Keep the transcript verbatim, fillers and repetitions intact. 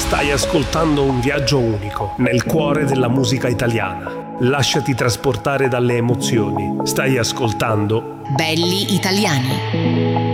Stai ascoltando un viaggio unico nel cuore della musica italiana. Lasciati trasportare dalle emozioni. Stai ascoltando Belli Italiani.